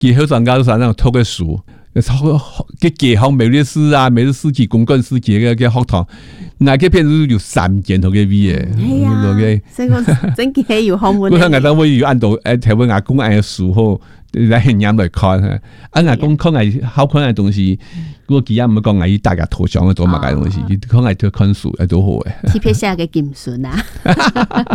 佢好上家都係那種讀嘅書，佢解放美律史啊、美律史記、公共史記嘅學堂，那個片子有3件同嘅 V 嘅， 係啊，所以我真係有學問。 我睇我會有按到台灣阿公按嘅書好來念來看啊，阿公看係好看嘅東西，我幾日唔講係大家投降嘅多嘛嘅東西，佢看係睇看書係都好嘅。 特別寫嘅金順啊。